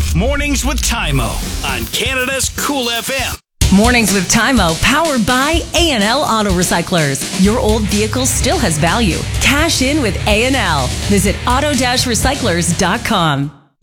Mornings with Tymo on Canada's Cool FM. Mornings with Tymo, powered by A&L Auto Recyclers. Your old vehicle still has value. Cash in with A&L. Visit auto-recyclers.com.